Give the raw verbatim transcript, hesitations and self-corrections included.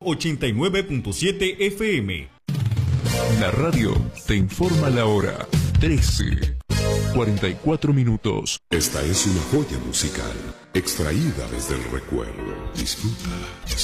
ochenta y nueve punto siete F M. La radio te informa la hora. trece, cuarenta y cuatro minutos. Esta es una joya musical extraída desde el recuerdo. Disfruta.